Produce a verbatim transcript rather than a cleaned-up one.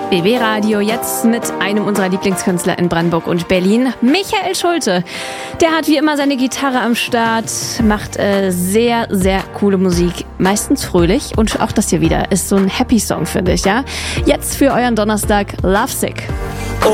B B Radio jetzt mit einem unserer Lieblingskünstler in Brandenburg und Berlin, Michael Schulte. Der hat wie immer seine Gitarre am Start, macht äh, sehr, sehr coole Musik, meistens fröhlich und auch das hier wieder ist so ein Happy Song, finde ich, ja? Jetzt für euren Donnerstag Lovesick.